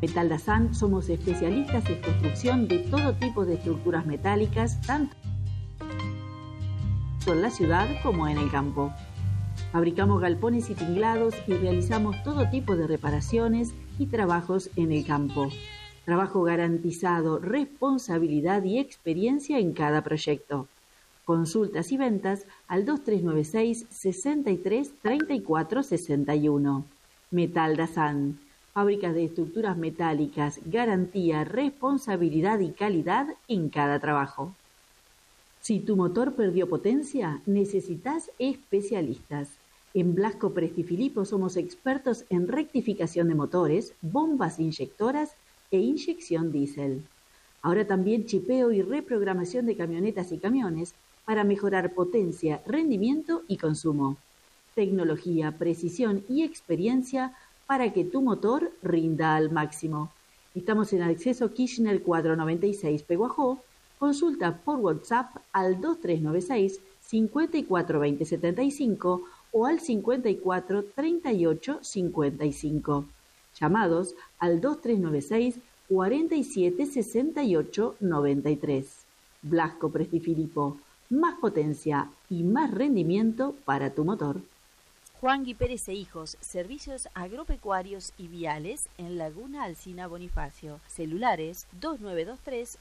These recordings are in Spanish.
Metal Dazan somos especialistas en construcción de todo tipo de estructuras metálicas, tanto en la ciudad como en el campo. Fabricamos galpones y tinglados y realizamos todo tipo de reparaciones y trabajos en el campo. Trabajo garantizado, responsabilidad y experiencia en cada proyecto. Consultas y ventas al 2396 63 34 61. Metal Dazan. Fábricas de estructuras metálicas, garantía, responsabilidad y calidad en cada trabajo. Si tu motor perdió potencia, necesitas especialistas. En Blasco Prestifilipo somos expertos en rectificación de motores, bombas inyectoras e inyección diésel. Ahora también chipeo y reprogramación de camionetas y camiones para mejorar potencia, rendimiento y consumo. Tecnología, precisión y experiencia para que tu motor rinda al máximo. Estamos en Acceso Kirchner 496 Peguajó. Consulta por WhatsApp al 2396 54 20 75 o al 54 38 55. Llamados al 2396 47 68 93. Blasco Prestifilipo. Más potencia y más rendimiento para tu motor. Juan Gui Pérez e Hijos, servicios agropecuarios y viales en Laguna Alsina Bonifacio. Celulares 2923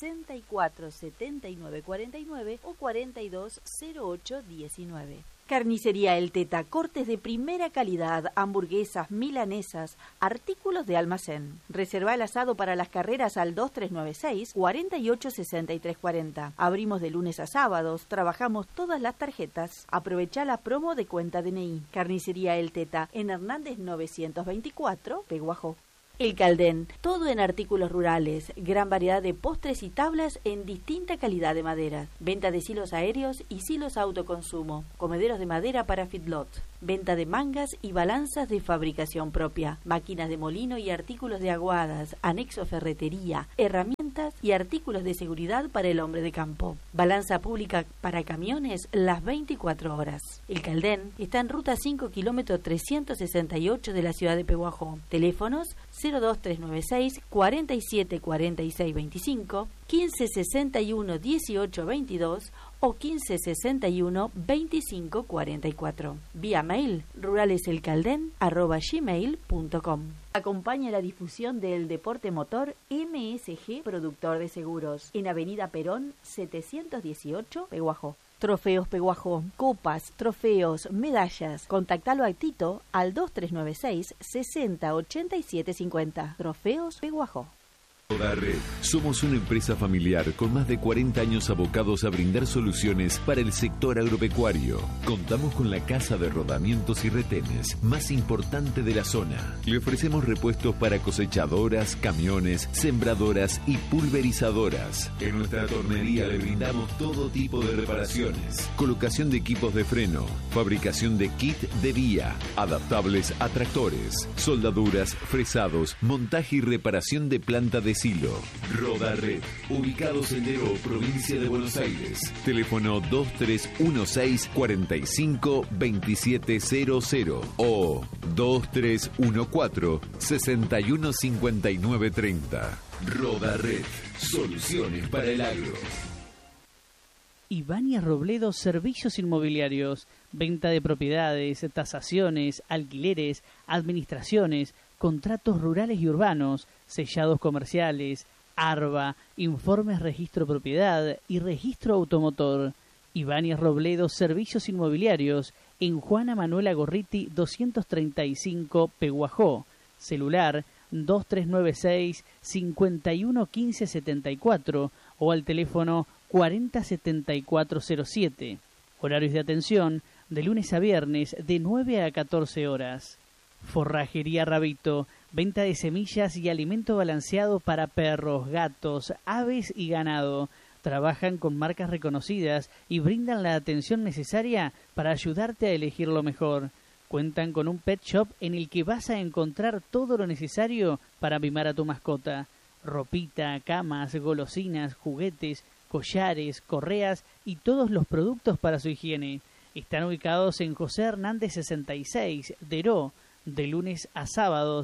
64 79 49 o 42 08 19. Carnicería El Teta, cortes de primera calidad, hamburguesas, milanesas, artículos de almacén. Reserva el asado para las carreras al 2396 48 63 40. Abrimos de lunes a sábados, trabajamos todas las tarjetas. Aprovecha la promo de cuenta DNI. Carnicería El Teta, en Hernández 924, Peguajó. El Caldén, todo en artículos rurales, gran variedad de postres y tablas en distinta calidad de madera. Venta de silos aéreos y silos autoconsumo, comederos de madera para feedlot. Venta de mangas y balanzas de fabricación propia, máquinas de molino y artículos de aguadas, anexo ferretería, herramientas y artículos de seguridad para el hombre de campo. Balanza pública para camiones las 24 horas. El Caldén está en ruta 5 kilómetro 368 de la ciudad de Peguajó. Teléfonos 02396 47 46 25, 1561 18 22 o 1561 25 44. Vía mail ruraleselcalden@gmail.com. Acompaña la difusión del deporte motor MSG Productor de Seguros en Avenida Perón 718 Peguajó. Trofeos Peguajó, copas, trofeos, medallas. Contactalo a Tito al 2396 60 87 50. Trofeos Peguajó. Roda Red. Somos una empresa familiar con más de 40 años abocados a brindar soluciones para el sector agropecuario. Contamos con la casa de rodamientos y retenes más importante de la zona. Le ofrecemos repuestos para cosechadoras, camiones, sembradoras y pulverizadoras. En nuestra tornería le brindamos todo tipo de reparaciones. Colocación de equipos de freno, fabricación de kit de vía, adaptables a tractores, soldaduras, fresados, montaje y reparación de planta de silo. Roda Red, ubicados en Deró, provincia de Buenos Aires. Teléfono 2316 45 2700 o 2314 61 59 30. Roda Red, soluciones para el agro. Ibáñez Robledo Servicios Inmobiliarios, venta de propiedades, tasaciones, alquileres, administraciones, contratos rurales y urbanos, sellados comerciales, ARBA, informes registro propiedad y registro automotor. Ibáñez Robledo Servicios Inmobiliarios en Juana Manuela Gorriti 235 Peguajó. Celular 2396 51 15 74 o al teléfono 40 7407. Horarios de atención de lunes a viernes de 9 a 14 horas. Forrajería Rabito, venta de semillas y alimento balanceado para perros, gatos, aves y ganado. Trabajan con marcas reconocidas y brindan la atención necesaria para ayudarte a elegir lo mejor. Cuentan con un pet shop en el que vas a encontrar todo lo necesario para mimar a tu mascota. Ropita, camas, golosinas, juguetes, collares, correas y todos los productos para su higiene. Están ubicados en José Hernández 66, Deró, de lunes a sábados.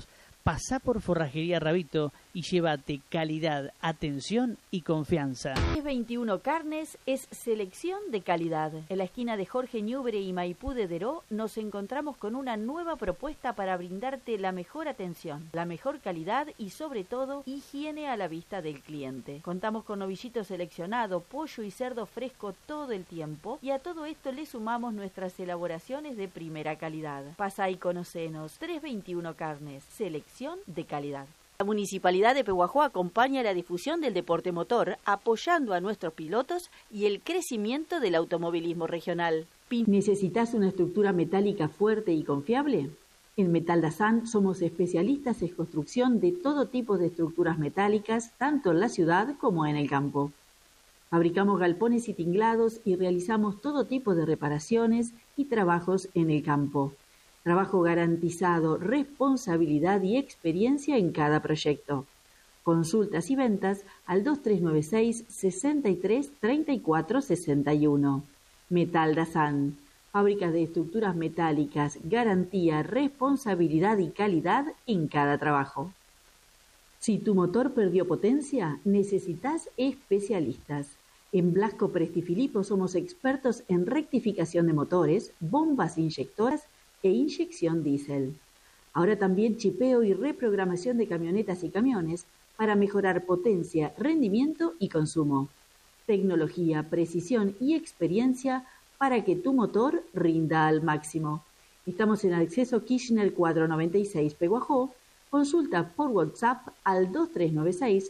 Pasá por Forrajería Rabito y llévate calidad, atención y confianza. 21 Carnes es selección de calidad. En la esquina de Jorge Ñubre y Maipú de Deró nos encontramos con una nueva propuesta para brindarte la mejor atención, la mejor calidad y sobre todo higiene a la vista del cliente. Contamos con novillito seleccionado, pollo y cerdo fresco todo el tiempo y a todo esto le sumamos nuestras elaboraciones de primera calidad. Pasá y conocenos. 321 Carnes, selección de calidad. La Municipalidad de Pehuajó acompaña la difusión del deporte motor, apoyando a nuestros pilotos y el crecimiento del automovilismo regional. ¿Necesitas una estructura metálica fuerte y confiable? En Metal Dazán somos especialistas en construcción de todo tipo de estructuras metálicas, tanto en la ciudad como en el campo. Fabricamos galpones y tinglados y realizamos todo tipo de reparaciones y trabajos en el campo. Trabajo garantizado, responsabilidad y experiencia en cada proyecto. Consultas y ventas al 2396 63 34 61. Metal Dazán, fábrica de estructuras metálicas, garantía, responsabilidad y calidad en cada trabajo. Si tu motor perdió potencia, necesitas especialistas. En Blasco Prestifilipo somos expertos en rectificación de motores, bombas inyectoras e inyección diésel. Ahora también chipeo y reprogramación de camionetas y camiones para mejorar potencia, rendimiento y consumo. Tecnología, precisión y experiencia para que tu motor rinda al máximo. Estamos en Acceso Kirchner 496 Pehuajó. Consulta por WhatsApp al 2396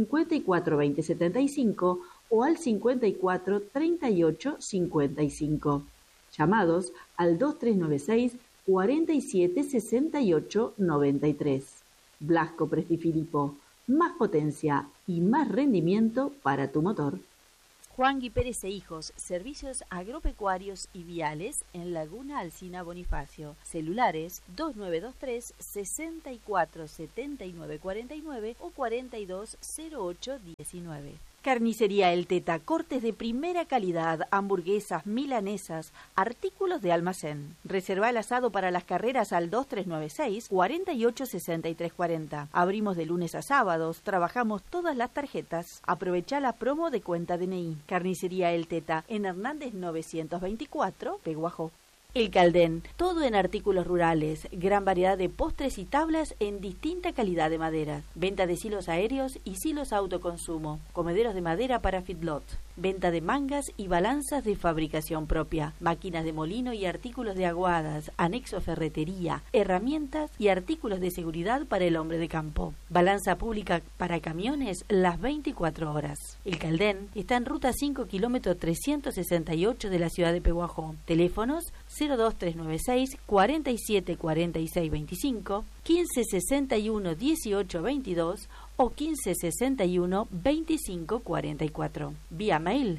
542075 o al 54 38 55. Llamados al 2396 47 68 93. Blasco Prestifilipo, más potencia y más rendimiento para tu motor. Juan Gui Pérez e Hijos, servicios agropecuarios y viales en Laguna Alsina Bonifacio. Celulares 2923 64 79 49 o 42 08 19. Carnicería El Teta, cortes de primera calidad, hamburguesas, milanesas, artículos de almacén. Reserva el asado para las carreras al 2396 48 63 40. Abrimos de lunes a sábados, trabajamos todas las tarjetas. Aprovecha la promo de cuenta DNI. Carnicería El Teta, en Hernández 924, Pehuajó. El Caldén, todo en artículos rurales, gran variedad de postres y tablas en distinta calidad de madera. Venta de silos aéreos y silos autoconsumo, comederos de madera para feedlot. Venta de mangas y balanzas de fabricación propia, máquinas de molino y artículos de aguadas, anexo ferretería, herramientas y artículos de seguridad para el hombre de campo. Balanza pública para camiones las 24 horas. El Caldén está en ruta 5 kilómetro 368 de la ciudad de Pehuajó. Teléfonos 02396 47 46 25, 1561 18 22 o 1561 25 44. Vía mail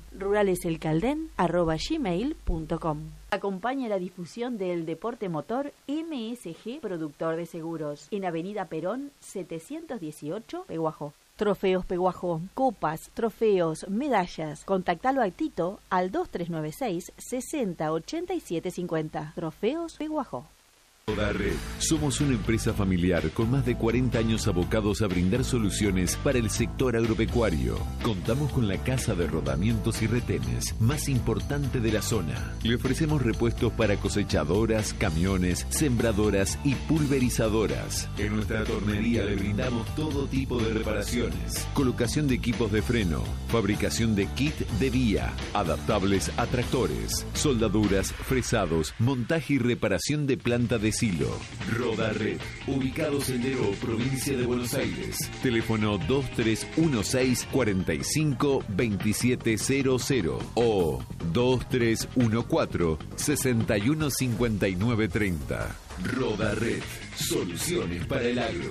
ruraleselcalden@gmail.com. Acompaña la difusión del deporte motor MSG Productor de Seguros en Avenida Perón 718 Pehuajó. Trofeos Pehuajó, copas, trofeos, medallas. Contactalo a Tito al 2396 60 87 50. Trofeos Pehuajó. Roda Red. Somos una empresa familiar con más de 40 años abocados a brindar soluciones para el sector agropecuario. Contamos con la casa de rodamientos y retenes más importante de la zona. Le ofrecemos repuestos para cosechadoras, camiones, sembradoras y pulverizadoras. En nuestra tornería le brindamos todo tipo de reparaciones. Colocación de equipos de freno, fabricación de kit de vía, adaptables a tractores, soldaduras, fresados, montaje y reparación de planta de silo. Roda Red, ubicados en Deró, provincia de Buenos Aires. Teléfono 2316 45 2700 o 2314 61 59 30. Roda Red, soluciones para el agro.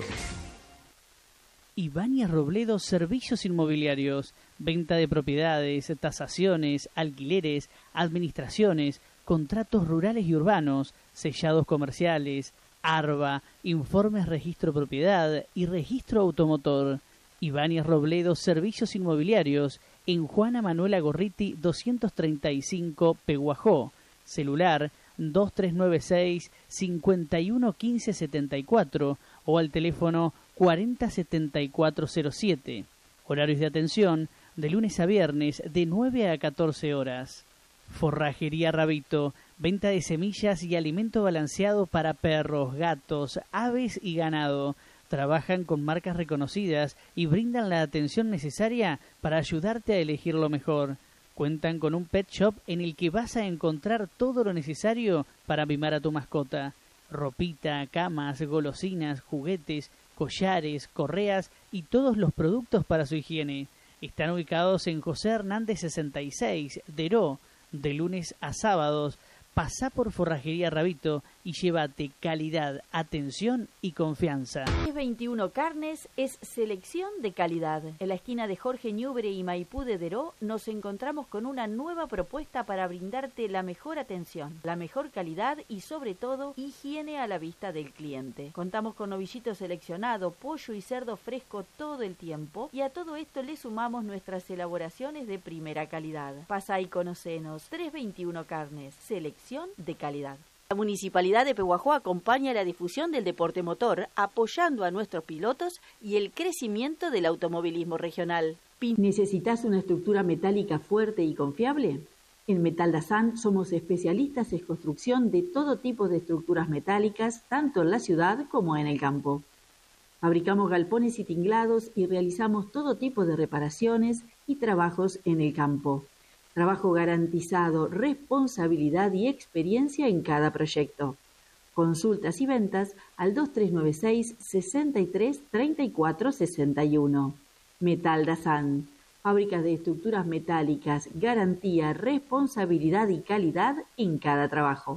Ibáñez Robledo Servicios Inmobiliarios, venta de propiedades, tasaciones, alquileres, administraciones, contratos rurales y urbanos, sellados comerciales, ARBA, informes registro propiedad y registro automotor. Ibáñez Robledo Servicios Inmobiliarios en Juana Manuela Gorriti 235 Pehuajó. Celular 2396 51 15 74 o al teléfono 407407. Horarios de atención de lunes a viernes de 9 a 14 horas. Forrajería Rabito, venta de semillas y alimento balanceado para perros, gatos, aves y ganado. Trabajan con marcas reconocidas y brindan la atención necesaria para ayudarte a elegir lo mejor. Cuentan con un pet shop en el que vas a encontrar todo lo necesario para mimar a tu mascota. Ropita, camas, golosinas, juguetes, collares, correas y todos los productos para su higiene. Están ubicados en José Hernández 66, Deró, de lunes a sábados. Pasá por Forrajería Rabito y llévate calidad, atención y confianza. 21 Carnes es selección de calidad. En la esquina de Jorge Ñubre y Maipú de Deró nos encontramos con una nueva propuesta para brindarte la mejor atención, la mejor calidad y sobre todo higiene a la vista del cliente. Contamos con novillito seleccionado, pollo y cerdo fresco todo el tiempo y a todo esto le sumamos nuestras elaboraciones de primera calidad. Pasá y conocenos. 321 Carnes, selección de calidad. La Municipalidad de Pehuajó acompaña la difusión del deporte motor, apoyando a nuestros pilotos y el crecimiento del automovilismo regional. ¿Necesitas una estructura metálica fuerte y confiable? En Metal Dazán somos especialistas en construcción de todo tipo de estructuras metálicas, tanto en la ciudad como en el campo. Fabricamos galpones y tinglados y realizamos todo tipo de reparaciones y trabajos en el campo. Trabajo garantizado, responsabilidad y experiencia en cada proyecto. Consultas y ventas al 2396 63 34 61. Metal Dazán. Fábricas de estructuras metálicas, garantía, responsabilidad y calidad en cada trabajo.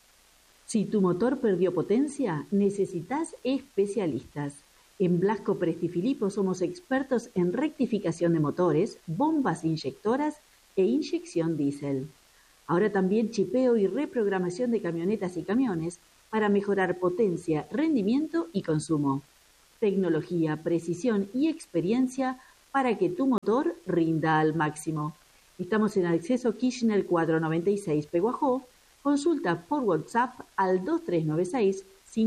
Si tu motor perdió potencia, necesitas especialistas. En Blasco Prestifilipo somos expertos en rectificación de motores, bombas inyectoras e inyección diésel. Ahora también chipeo y reprogramación de camionetas y camiones para mejorar potencia, rendimiento y consumo. Tecnología, precisión y experiencia para que tu motor rinda al máximo. Estamos en Acceso Kirchner 496 Pehuajó. Consulta por WhatsApp al 2396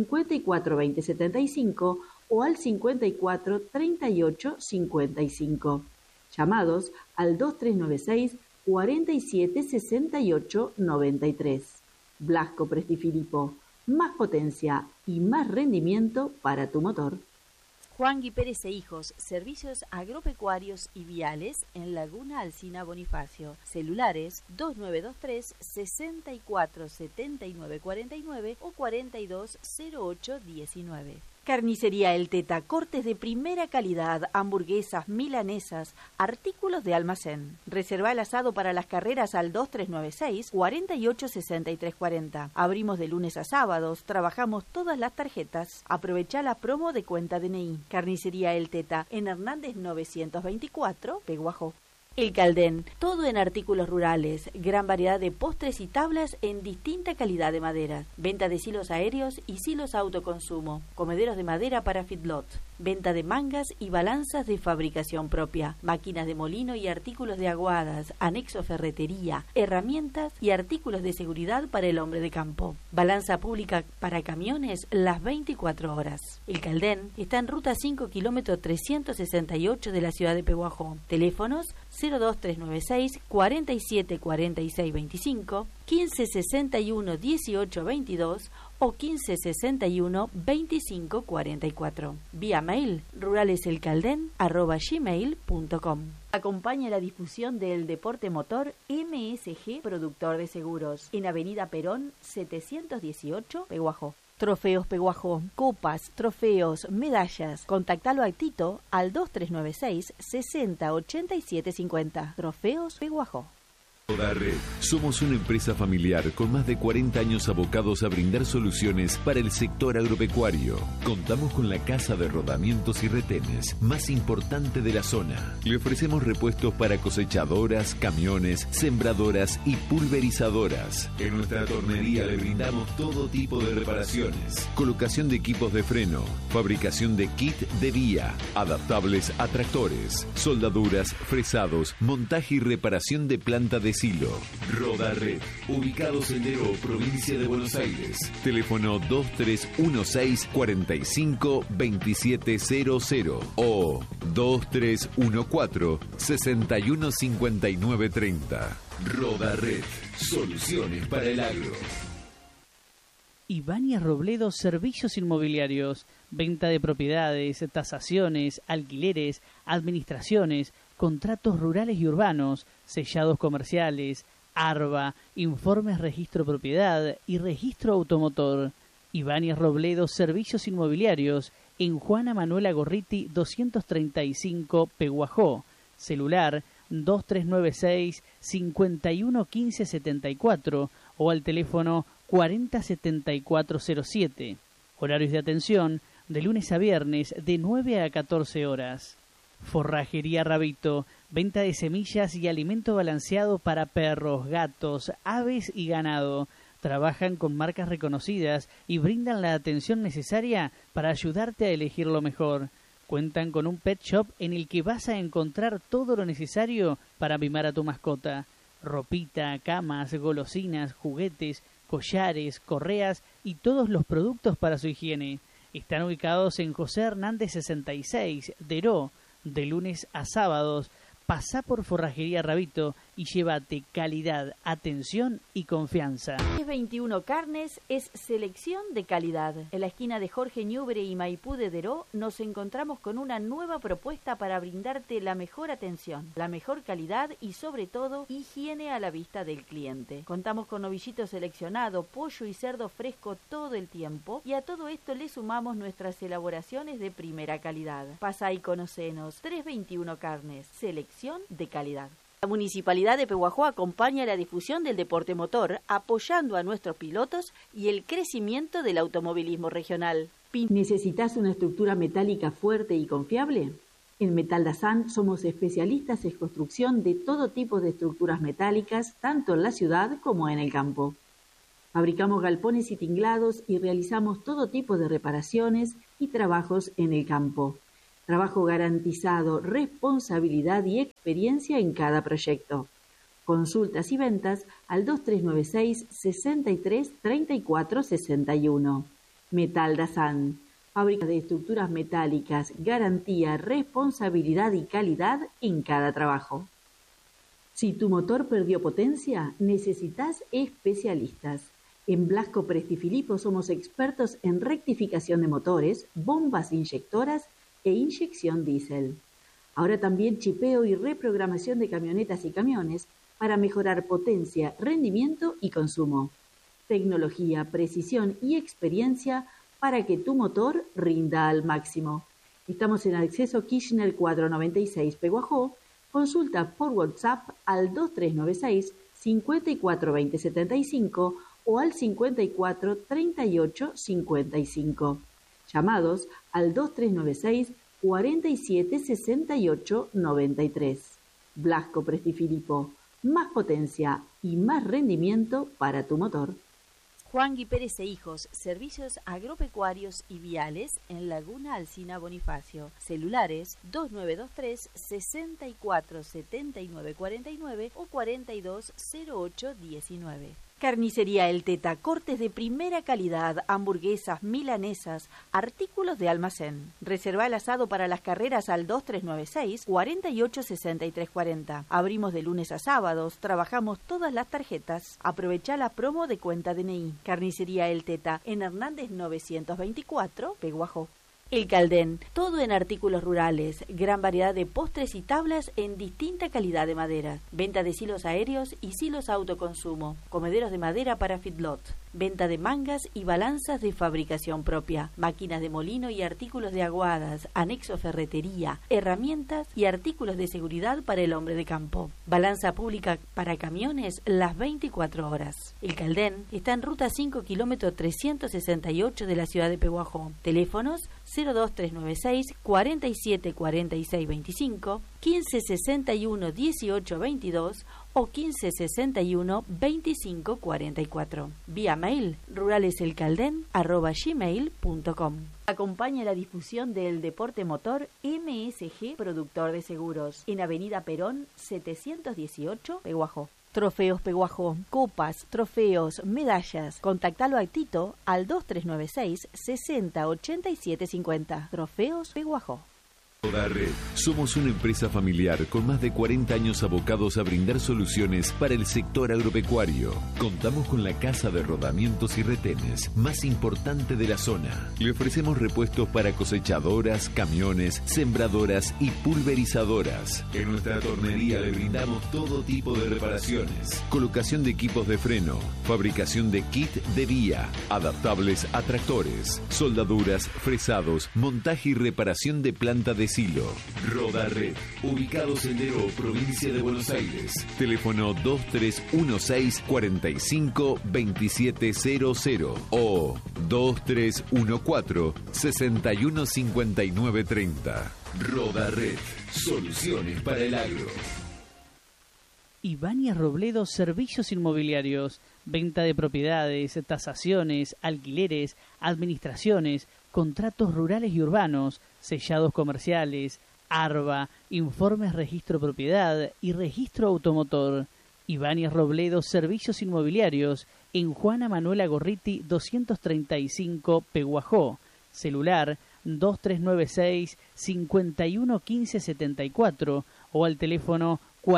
542075 o al 54 38 55. Llamados al 2396 47 68 93. Blasco Prestifilipo, más potencia y más rendimiento para tu motor. Juan Gui Pérez e Hijos, servicios agropecuarios y viales en Laguna Alsina Bonifacio. Celulares 2923 64 79 49 o 42 08 19. Carnicería El Teta, cortes de primera calidad, hamburguesas, milanesas, artículos de almacén. Reserva el asado para las carreras al 2396 48 63 40. Abrimos de lunes a sábados, trabajamos todas las tarjetas. Aprovecha la promo de cuenta DNI. Carnicería El Teta, en Hernández 924, Pehuajó. El Caldén, todo en artículos rurales, gran variedad de postres y tablas en distinta calidad de madera. Venta de silos aéreos y silos autoconsumo, comederos de madera para feedlot. Venta de mangas y balanzas de fabricación propia, máquinas de molino y artículos de aguadas, anexo ferretería, herramientas y artículos de seguridad para el hombre de campo. Balanza pública para camiones las 24 horas. El Caldén está en ruta 5 kilómetro 368 de la ciudad de Pehuajó. Teléfonos 02396 47 46 25, 1561 18 22 o 1561 25 44. Vía mail ruraleselcalden@gmail.com. Acompaña la difusión del deporte motor MSG Productor de Seguros en Avenida Perón 718 Pehuajó. Trofeos Pehuajó, copas, trofeos, medallas. Contactalo a Tito al 2396 60 87 50. Trofeos Pehuajó. Toda Red. Somos una empresa familiar con más de 40 años abocados a brindar soluciones para el sector agropecuario. Contamos con la casa de rodamientos y retenes más importante de la zona. Le ofrecemos repuestos para cosechadoras, camiones, sembradoras y pulverizadoras. En nuestra tornería le brindamos todo tipo de reparaciones. Colocación de equipos de freno, fabricación de kit de vía, adaptables a tractores, soldaduras, fresados, montaje y reparación de planta de asilo. Rodared, ubicado Sendero, provincia de Buenos Aires. Teléfono 2316-452700 o 2314-615930. Rodared, soluciones para el agro. Ibáñez Robledo Servicios Inmobiliarios, venta de propiedades, tasaciones, alquileres, administraciones, contratos rurales y urbanos, sellados comerciales, ARBA, informes registro propiedad y registro automotor. Ibáñez Robledo Servicios Inmobiliarios en Juana Manuela Gorriti 235 Peguajó. Celular 2396 511574 o al teléfono 407407. Horarios de atención de lunes a viernes de 9 a 14 horas. Forrajería Rabito, venta de semillas y alimento balanceado para perros, gatos, aves y ganado. Trabajan con marcas reconocidas y brindan la atención necesaria para ayudarte a elegir lo mejor. Cuentan con un pet shop en el que vas a encontrar todo lo necesario para mimar a tu mascota. Ropita, camas, golosinas, juguetes, collares, correas y todos los productos para su higiene. Están ubicados en José Hernández 66, Deró, de lunes a sábados. Pasá por Forrajería Rabito y llévate calidad, atención y confianza. 21 Carnes es selección de calidad. En la esquina de Jorge Ñubre y Maipú de Deró nos encontramos con una nueva propuesta para brindarte la mejor atención, la mejor calidad y sobre todo higiene a la vista del cliente. Contamos con novillito seleccionado, pollo y cerdo fresco todo el tiempo y a todo esto le sumamos nuestras elaboraciones de primera calidad. Pasá y conocenos. 321 Carnes, selección de calidad. La Municipalidad de Peguajó acompaña la difusión del deporte motor, apoyando a nuestros pilotos y el crecimiento del automovilismo regional. ¿Necesitas una estructura metálica fuerte y confiable? En Metal Dazán somos especialistas en construcción de todo tipo de estructuras metálicas, tanto en la ciudad como en el campo. Fabricamos galpones y tinglados y realizamos todo tipo de reparaciones y trabajos en el campo. Trabajo garantizado, responsabilidad y experiencia en cada proyecto. Consultas y ventas al 2396 63 34 61. Metal Dazán, fábrica de estructuras metálicas, garantía, responsabilidad y calidad en cada trabajo. Si tu motor perdió potencia, necesitas especialistas. En Blasco Prestifilipo somos expertos en rectificación de motores, bombas inyectoras e inyección diésel. Ahora también chipeo y reprogramación de camionetas y camiones para mejorar potencia, rendimiento y consumo. Tecnología, precisión y experiencia para que tu motor rinda al máximo. Estamos en Acceso Kirchner 496 Peguajó. Consulta por WhatsApp al 2396 542075 o al 54 38 55. Llamados al 2396 47 68 93. Blasco Prestifilipo, más potencia y más rendimiento para tu motor. Juan Gui Pérez e Hijos, servicios agropecuarios y viales en Laguna Alsina Bonifacio. Celulares 2923 647949 o 420819. Carnicería El Teta, cortes de primera calidad, hamburguesas, milanesas, artículos de almacén. Reserva el asado para las carreras al 2396 486340. Abrimos de lunes a sábados, trabajamos todas las tarjetas. Aprovecha la promo de cuenta DNI. Carnicería El Teta, en Hernández 924, Peguajó. El Caldén, todo en artículos rurales, gran variedad de postres y tablas en distinta calidad de madera. Venta de silos aéreos y silos autoconsumo, comederos de madera para feedlot. Venta de mangas y balanzas de fabricación propia, máquinas de molino y artículos de aguadas, anexo ferretería, herramientas y artículos de seguridad para el hombre de campo. Balanza pública para camiones las 24 horas. El Caldén está en ruta 5 kilómetro 368 de la ciudad de Peguajó. Teléfonos 02396 47 46 25, 1561 18 22 o 1561 25 44. Vía mail ruraleselcalden@gmail.com. Acompaña la difusión del deporte motor MSG Productor de Seguros en Avenida Perón 718, Peguajó. Trofeos Peguajó, copas, trofeos, medallas. Contactalo a Tito al 2396 60 87 50. Trofeos Peguajó. Roda Red. Somos una empresa familiar con más de 40 años abocados a brindar soluciones para el sector agropecuario. Contamos con la casa de rodamientos y retenes más importante de la zona. Le ofrecemos repuestos para cosechadoras, camiones, sembradoras y pulverizadoras. En nuestra tornería le brindamos todo tipo de reparaciones. Colocación de equipos de freno, fabricación de kit de vía, adaptables a tractores, soldaduras, fresados, montaje y reparación de planta de silo. Roda Red, ubicados en Deró, provincia de Buenos Aires. Teléfono 2316 45 2700 o 2314 61 59 30. Roda Red, soluciones para el agro. Ibáñez Robledo Servicios Inmobiliarios, venta de propiedades, tasaciones, alquileres, administraciones, contratos rurales y urbanos, sellados comerciales, ARBA, informes registro propiedad y registro automotor. Ibáñez Robledo Servicios Inmobiliarios en Juana Manuela Gorriti 235 Peguajó. Celular 2396 5115 74 o al teléfono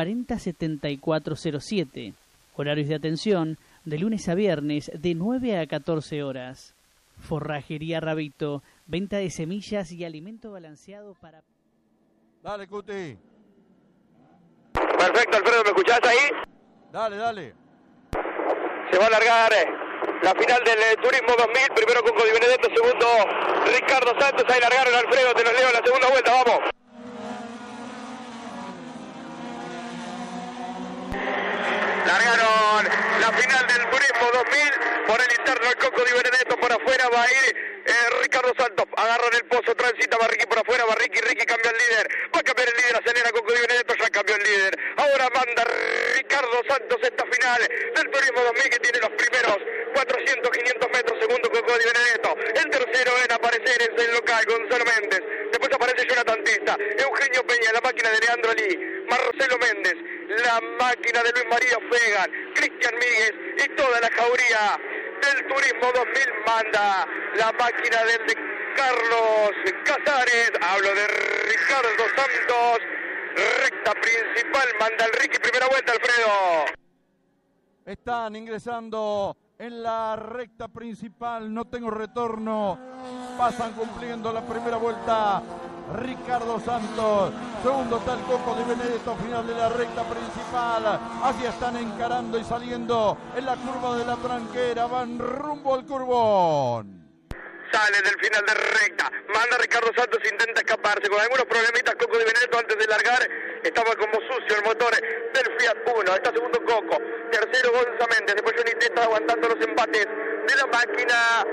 407407. Horarios de atención de lunes a viernes de 9 a 14 horas. Forrajería Rabito, venta de semillas y alimento balanceado para... Dale, Cuti. Perfecto, Alfredo, ¿me escuchás ahí? Dale. Se va a alargar la final del Turismo 2000, primero Coco Di Benedetto, segundo Ricardo Santos, ahí largaron, Alfredo, te los leo en la segunda vuelta, vamos. Largaron la final del Turismo 2000, por el interno el Coco Di Benedetto, por afuera va a ir Ricardo Santos, agarra en el pozo, transita Barriqui por afuera, Ricky cambia el líder, va a cambiar el líder, acelera Coco Di Benedetto, ya cambió el líder, ahora manda Ricardo Santos esta final del Turismo 2000 que tiene los primeros 400, 500 metros, segundo Coco Di Benedetto, el tercero en aparecer es el local Gonzalo Méndez, después aparece Jonathan Testa, Eugenio Peña, la máquina de Leandro Lee, Marcelo Méndez, la máquina de Luis María Fegan, Cristian Míguez y toda la jauría del Turismo 2000 manda la máquina del de Carlos Casares, hablo de Ricardo Santos, recta principal, manda el Ricky, primera vuelta, Alfredo. Están ingresando en la recta principal, no tengo retorno, pasan cumpliendo la primera vuelta Ricardo Santos, segundo está el Coco Di Benedetto, final de la recta principal, así están encarando y saliendo en la curva de la tranquera, van rumbo al curbón. Sale del final de recta, manda Ricardo Santos, intenta escaparse con algunos problemitas Coco Di Benedetto antes de largar, estaba como sucio el motor del Fiat Uno, está segundo Coco, tercero Gonza Méndez, después Johnny Testa aguantando los embates de la máquina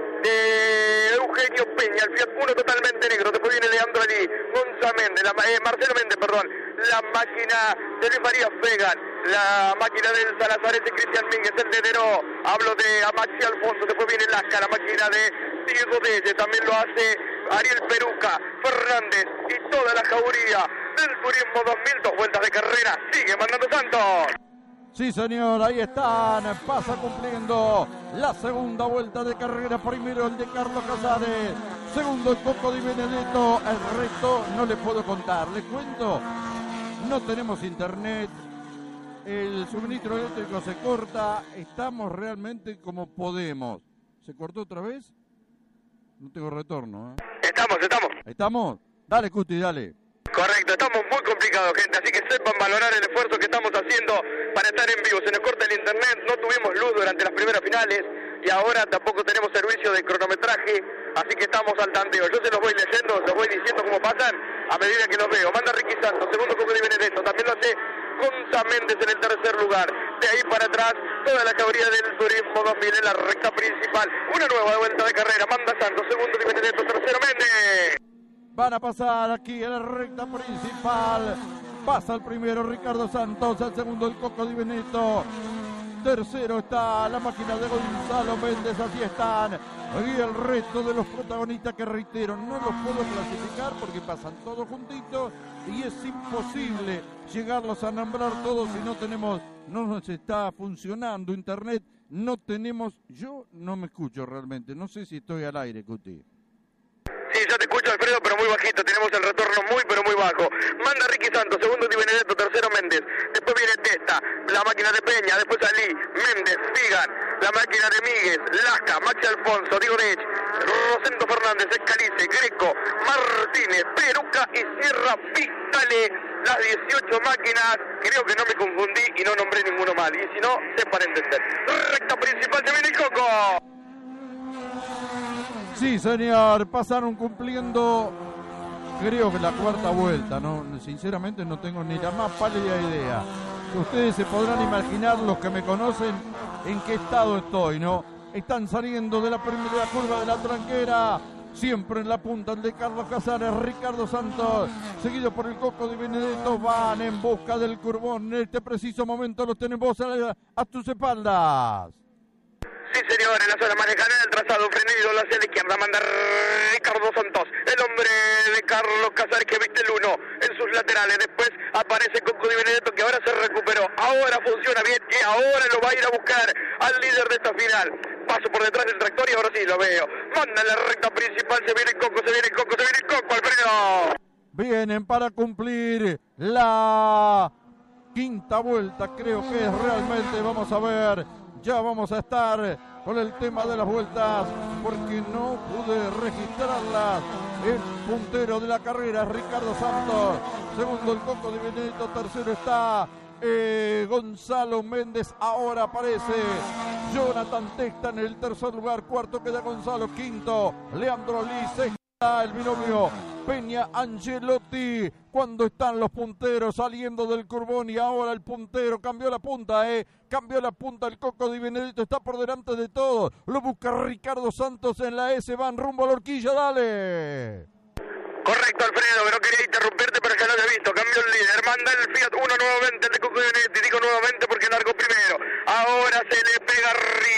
de Eugenio Peña, el Fiat Uno totalmente negro, después viene Leandro Ali, Gonza Méndez, Marcelo Méndez, perdón, la máquina de Luis María Fegan, la máquina del Salazarete Cristian Míguez, el de Deró, hablo de Maxi Alfonso, después viene Lasca, la máquina de Diego Delle, también lo hace Ariel Peruca, Fernández y toda la jauría del Turismo 2000, 2 vueltas de carrera, sigue mandando Santos. Sí, señor, ahí están, pasa cumpliendo la segunda vuelta de carrera, primero el de Carlos Casares, segundo el Coco Di Benedetto, el resto no les puedo contar, les cuento, no tenemos internet, el suministro eléctrico se corta, estamos realmente como podemos. ¿Se cortó otra vez? No tengo retorno, ¿eh? ¿Estamos? Dale, Cuti, dale. Correcto, estamos muy complicados, gente, así que sepan valorar el esfuerzo que estamos haciendo para estar en vivo. Se nos corta el internet, no tuvimos luz durante las primeras finales y ahora tampoco tenemos servicio de cronometraje, así que estamos al tanteo. Yo se los voy leyendo, se los voy diciendo cómo pasan a medida que los veo. Manda Ricky Santos, segundo Coco Di Benedetto, también lo hace Gonza Méndez en el tercer lugar. De ahí para atrás, toda la categoría del Turismo 2000 en la recta principal. Una nueva vuelta de carrera, manda Santos, segundo Di Benedetto, tercero Méndez. Van a pasar aquí en la recta principal. Pasa el primero Ricardo Santos, el segundo el Coco Di Benedetto. tercero está la máquina de Gonzalo Méndez, así están. Y el resto de los protagonistas que reitero, no los puedo clasificar porque pasan todos juntitos y es imposible llegarlos a nombrar todos si no nos está funcionando internet, no tenemos, yo no me escucho realmente, no sé si estoy al aire, Cuti. Sí, yo te escucho, Alfredo, pero muy bajito. Tenemos el retorno muy, pero muy bajo. Manda Ricky Santos, segundo Di Benedetto, tercero Méndez. Después viene Testa, la máquina de Peña. Después Ali, Méndez, Vigan, la máquina de Míguez, Lasca, Maxi Alfonso, Diego Dech, Rosendo Fernández, Escalice, Greco, Martínez, Peruca y Sierra Pistale. Las 18 máquinas, creo que no me confundí y no nombré ninguno mal. Y si no, sé para entender. Recta principal, se viene el Coco. Sí, señor, pasaron cumpliendo, creo que la cuarta vuelta, ¿no? Sinceramente no tengo ni la más pálida idea. Ustedes se podrán imaginar, los que me conocen, en qué estado estoy, ¿no? Están saliendo de la primera curva de la tranquera, siempre en la punta el de Carlos Casares, Ricardo Santos, seguido por el Coco Di Benedetto, van en busca del curvón. En este preciso momento los tenemos a tus espaldas. Sí, señor, en la zona más lejana del trazado, frenado hacia la izquierda, manda Ricardo Santos, el hombre de Carlos Casares que viste el 1 en sus laterales. Después aparece Coco Di Benedetto, que ahora se recuperó, ahora funciona bien y ahora lo va a ir a buscar al líder de esta final. Paso por detrás del tractor y ahora sí lo veo. Manda la recta principal, se viene el Coco, Alfredo. Vienen para cumplir la quinta vuelta, creo que es realmente, vamos a ver. Ya vamos a estar con el tema de las vueltas porque no pude registrarlas. El puntero de la carrera es Ricardo Santos. Segundo el Coco Di Benedetto. Tercero está Gonzalo Méndez. Ahora aparece Jonathan Testa en el tercer lugar. Cuarto queda Gonzalo. Quinto Leandro Lee. Sexta el binomio Peña Angelotti. Cuando están los punteros saliendo del curvón y ahora el puntero cambió la punta, cambió la punta. El Coco Di Benedetto está por delante de todos. Lo busca Ricardo Santos en la S. Van rumbo a la horquilla, dale. Correcto, Alfredo, no quería interrumpirte, pero ya lo había visto. Cambió el líder, manda el Fiat 1 nuevamente, el de Coco Di Benedetto. Digo nuevamente porque largo primero. Ahora se le pega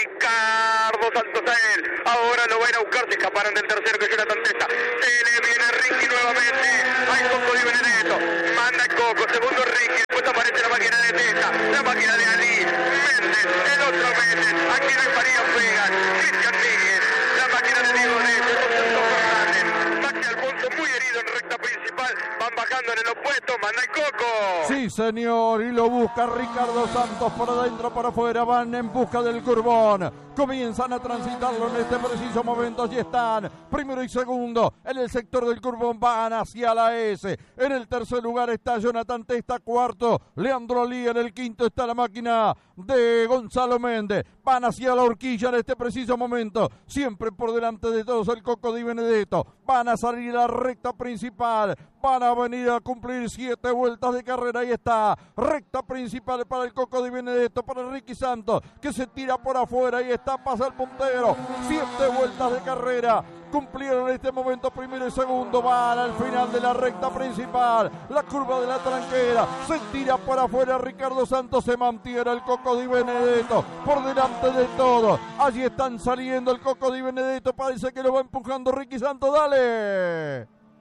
Ricardo Santos a él. Ahora lo va a ir a buscar, se escaparon del tercero que es Jonathan Testa. Se le viene Ricky nuevamente. Hay Coco Di Benedetto. Manda el Coco, segundo Ricky. Después aparece la máquina de Testa, la máquina de Ali, Méndez, el otro Méndez. Aquí no hay María Pegas, Cristian Míguez, la máquina de Diego Dech, Rosendo Fernández. Maxi Alfonso muy herido en recta principal. Van bajando en el opuesto, manda el Coco. Sí, señor, y lo busca Ricardo Santos por adentro, por afuera, van en busca del curvón. Comienzan a transitarlo en este preciso momento, allí están, primero y segundo, en el sector del curvón van hacia la S. En el tercer lugar está Jonathan Testa, cuarto, Leandro Lee, en el quinto está la máquina de Gonzalo Méndez. Van hacia la horquilla en este preciso momento, siempre por delante de todos el Coco Di Benedetto. Van a salir a la recta principal, van a venir a cumplir 7 vueltas de carrera. Ahí está, recta principal para el Coco Di Benedetto, para Ricky Santos, que se tira por afuera. Ahí está, pasa el puntero, 7 vueltas de carrera. Cumplieron en este momento primero y segundo, van al final de la recta principal, la curva de la tranquera, se tira por afuera Ricardo Santos, se mantiene el Coco Di Benedetto por delante de todos. Allí están saliendo el Coco Di Benedetto, parece que lo va empujando Ricky Santos, dale.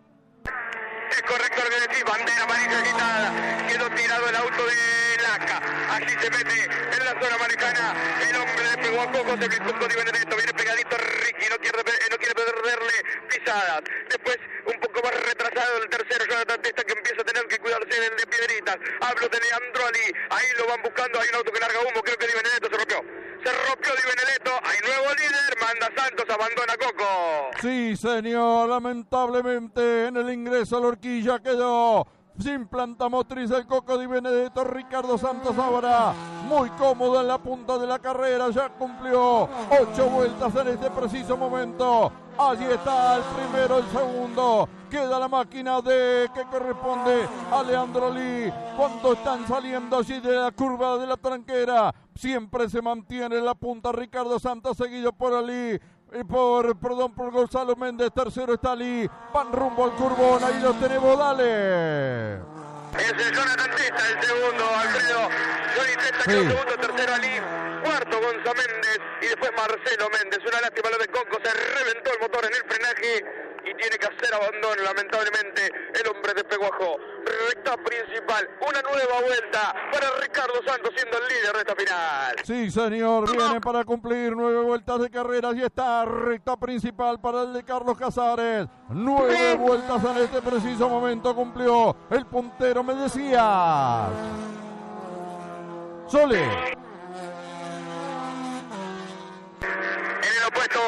Es correcto lo que decís, bandera amarilla agitada, quedó tirado el auto de Lasca, allí se mete en la zona maricana, el hombre le pegó a Coco, se Coco Di Benedetto, viene pegadito Ricky, no quiere perderle pisadas. Después un poco más retrasado el tercero, Jonathan Testa, que empieza a tener que cuidarse del de Piedritas. Hablo de Leandro Ali, ahí lo van buscando, hay un auto que larga humo, creo que Di Benedetto se rompió Di Benedetto, hay nuevo líder, manda Santos, abandona Coco. Sí, señor, lamentablemente en el ingreso a la horquilla quedó sin planta motriz el Coco Di Benedetto. Ricardo Santos ahora muy cómodo en la punta de la carrera, ya cumplió 8 vueltas en este preciso momento. Allí está el primero, el segundo. Queda la máquina que corresponde a Leandro Lee. Cuando están saliendo allí de la curva de la tranquera, siempre se mantiene en la punta Ricardo Santos, seguido por Ali. Por Gonzalo Méndez. Tercero está Ali. Van rumbo al curvón. Ahí lo tenemos, dale. Es el Jonathan Testa, el segundo, Alfredo. Johnny Testa, que el segundo, tercero Ali. cuarto Gonza Méndez y después Marcelo Méndez. Una lástima lo de Coco, se reventó el motor en el frenaje y tiene que hacer abandono, lamentablemente, el hombre de Peguajó. Recta principal, una nueva vuelta para Ricardo Santos siendo el líder de esta final. Sí, señor, viene para cumplir 9 vueltas de carreras y está recta principal para el de Carlos Casares. 9 vueltas en este preciso momento cumplió el puntero, me decía. Sole. En el opuesto.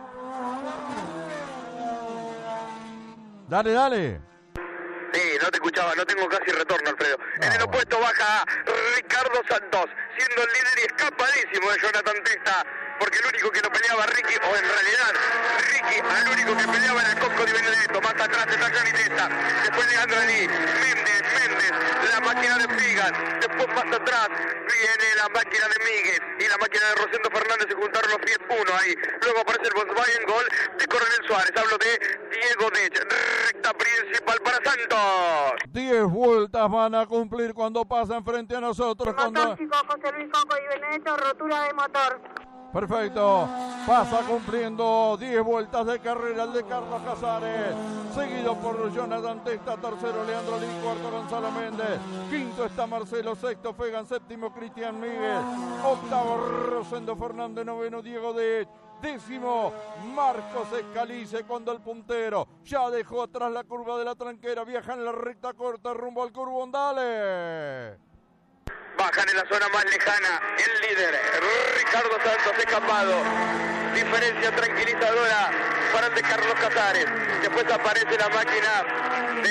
Dale, dale. Sí, no te escuchaba, no tengo casi retorno, Alfredo. En el opuesto baja Ricardo Santos, siendo el líder y escapadísimo de Jonathan Testa, porque el único que no peleaba Ricky, o en realidad Ricky, al único que peleaba era el Coco Di Benedetto. Más atrás está Johnny Testa, después Leandro Ali, Méndez, la máquina de Figas, después más atrás viene la máquina de Míguez y la máquina de Rosendo Fernández, se juntaron los 10-1 ahí. Luego aparece el Volkswagen Gol de Coronel Suárez, hablo de Diego Dech. Recta principal para Santos. 10 vueltas van a cumplir cuando pasan frente a nosotros. Motor, chicos, José Luis Coco Di Benedetto, rotura de motor. Perfecto, pasa cumpliendo 10 vueltas de carrera el de Carlos Casares, seguido por Jonathan Testa, tercero Leandro Lí, cuarto Gonzalo Méndez, quinto está Marcelo, sexto Fegan, séptimo Cristian Míguez, octavo Rosendo Fernández, noveno Diego Dech, décimo Marcos Escalice, cuando el puntero ya dejó atrás la curva de la tranquera, viaja en la recta corta rumbo al Curbón, dale. Bajan en la zona más lejana el líder, Ricardo Santos, escapado. Diferencia tranquilizadora para el de Carlos Casares. Después aparece la máquina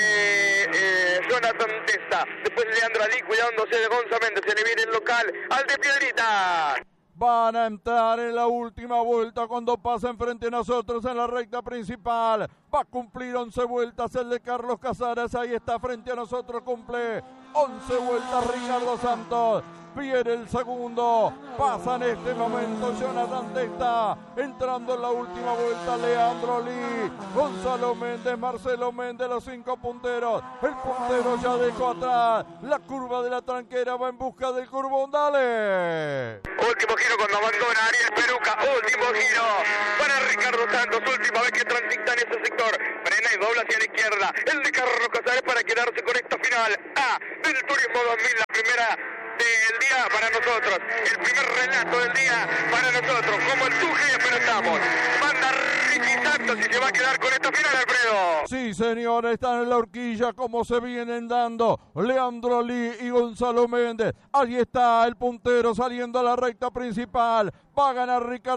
de Jonathan Testa. Después Leandro Ali cuidándose de Gonza Méndez. Se le viene el local al de Piedrita. Van a entrar en la última vuelta cuando pasen frente a nosotros en la recta principal. Va a cumplir 11 vueltas el de Carlos Casares. Ahí está frente a nosotros, cumple 11 vueltas Ricardo Santos. Viene el segundo. Pasa en este momento Jonathan Testa. Entrando en la última vuelta Leandro Lí, Gonzalo Méndez, Marcelo Méndez, los 5 punteros. El puntero ya dejó atrás la curva de la tranquera. Va en busca del Curbón, dale. Último giro cuando abandona Ariel Peruca. Último giro para Ricardo Santos. Última vez que transita en ese sector. Frena y dobla hacia la izquierda. El de Carlos Casares para quedarse con esta final A del Turismo 2000. La primera del día para nosotros. El primer relato del día para nosotros. Como el Tuje, pero estamos. Manda Ricky Santos y se va a quedar con esta final, Alfredo. Sí, señor, están en la horquilla como se vienen dando Leandro Lí y Gonzalo Méndez. Allí está el puntero saliendo a la recta principal. Va a ganar Ricardo